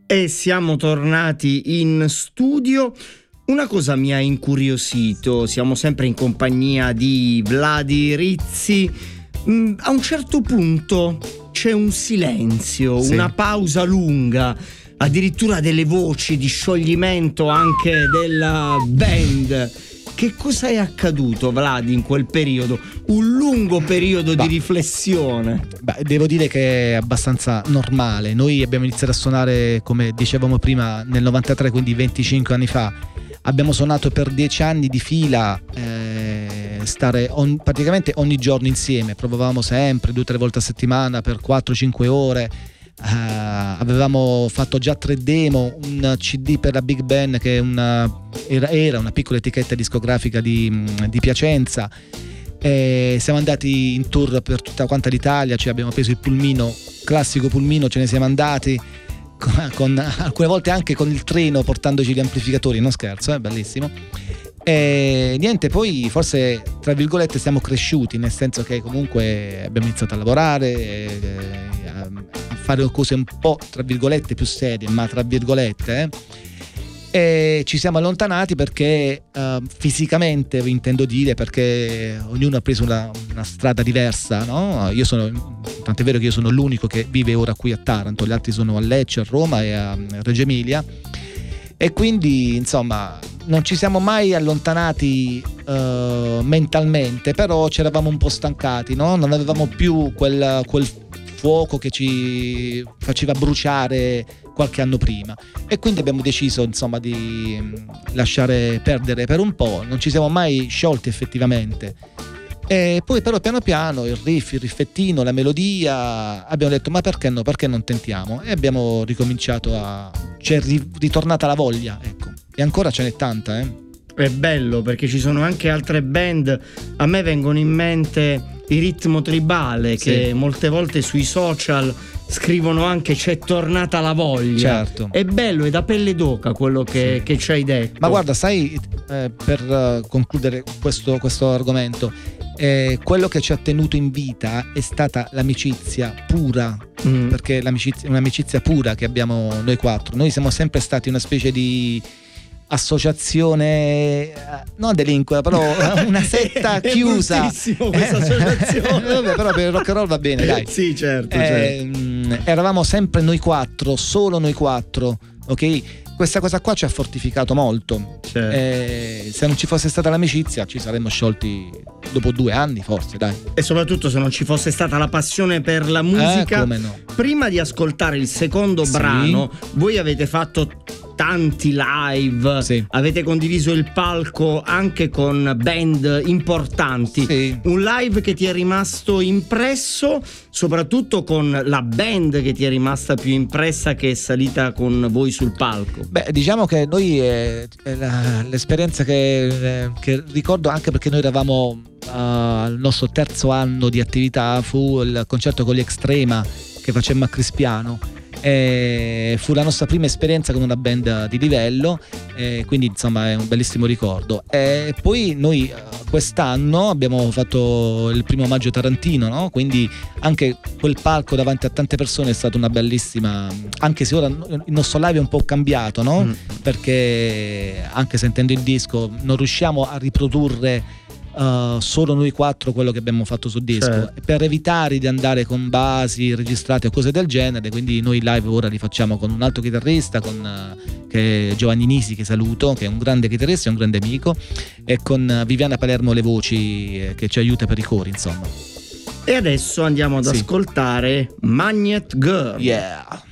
E siamo tornati in studio. Una cosa mi ha incuriosito, siamo sempre in compagnia di Vladi Rizzi. A un certo punto c'è un silenzio, sì, una pausa lunga, addirittura delle voci di scioglimento anche della band. Che cosa è accaduto, Vladi, in quel periodo? Un lungo periodo di riflessione. Devo dire che è abbastanza normale. Noi abbiamo iniziato a suonare, come dicevamo prima, nel 93, quindi 25 anni fa. Abbiamo suonato per 10 anni di fila, stare praticamente ogni giorno insieme. Provavamo sempre 2-3 volte a settimana per 4-5 ore. Avevamo fatto già 3 demo, un CD per la Big Ben, che era una piccola etichetta discografica di Piacenza. Siamo andati in tour per tutta quanta l'Italia, cioè abbiamo preso il pulmino, classico pulmino, ce ne siamo andati con alcune volte anche con il treno, portandoci gli amplificatori, non scherzo, è bellissimo. E niente, poi forse tra virgolette siamo cresciuti, nel senso che comunque abbiamo iniziato a lavorare, a fare cose un po' tra virgolette più serie, ma tra virgolette, e ci siamo allontanati perché fisicamente, intendo dire, perché ognuno ha preso una strada diversa, no? Tant'è vero che io sono l'unico che vive ora qui a Taranto, gli altri sono a Lecce, a Roma e a Reggio Emilia, e quindi insomma non ci siamo mai allontanati mentalmente, però ci eravamo un po' stancati, no? Non avevamo più quel fuoco che ci faceva bruciare qualche anno prima, e quindi abbiamo deciso insomma di lasciare perdere per un po'. Non ci siamo mai sciolti effettivamente, e poi però piano piano il riffettino, la melodia, abbiamo detto ma perché no, perché non tentiamo, e abbiamo ricominciato c'è ritornata la voglia, ecco, e ancora ce n'è tanta. È bello perché ci sono anche altre band, a me vengono in mente i Ritmo Tribale, che molte volte sui social scrivono anche c'è tornata la voglia. Certo. È bello, è da pelle d'oca quello che ci hai detto. Ma guarda, sai, per concludere questo argomento, quello che ci ha tenuto in vita è stata l'amicizia pura, perché è un'amicizia pura che abbiamo noi 4. Noi siamo sempre stati una specie di associazione, non delinqua, però una setta chiusa. È questa associazione. Vabbè, però per il rock and roll va bene, dai. Sì, certo. Eravamo sempre noi 4, solo noi 4, ok? Questa cosa qua ci ha fortificato molto. Certo. Se non ci fosse stata l'amicizia ci saremmo sciolti dopo 2 anni forse, dai. E soprattutto se non ci fosse stata la passione per la musica. Come no. Prima di ascoltare il secondo brano, voi avete fatto tanti live, avete condiviso il palco anche con band importanti. Un live che ti è rimasto impresso, soprattutto con la band che ti è rimasta più impressa, che è salita con voi sul palco. Diciamo che noi l'esperienza che ricordo, anche perché noi eravamo al nostro 3° anno di attività, fu il concerto con gli Extrema che facemmo a Crispiano. Fu la nostra prima esperienza con una band di livello, quindi insomma è un bellissimo ricordo. E poi noi quest'anno abbiamo fatto il 1° maggio tarantino, no? Quindi anche quel palco davanti a tante persone è stata una bellissima, anche se ora il nostro live è un po' cambiato, no? Perché anche sentendo il disco non riusciamo a riprodurre solo noi 4 quello che abbiamo fatto sul disco, per evitare di andare con basi registrate o cose del genere. Quindi noi live ora li facciamo con un altro chitarrista, che è Giovanni Nisi, che saluto, che è un grande chitarrista e un grande amico, e con Viviana Palermo le voci, che ci aiuta per i cori, insomma. E adesso andiamo ad ascoltare Magnet Girl. Yeah.